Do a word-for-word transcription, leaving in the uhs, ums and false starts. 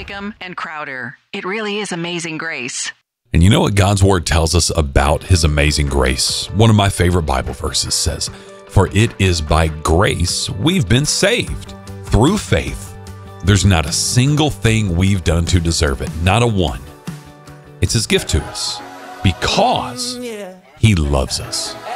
Brigham, and Crowder. It really is amazing grace. And you know what God's word tells us about his amazing grace? One of my favorite Bible verses says, "For it is by grace we've been saved through faith." There's not a single thing we've done to deserve it, not a one. It's his gift to us because he loves us.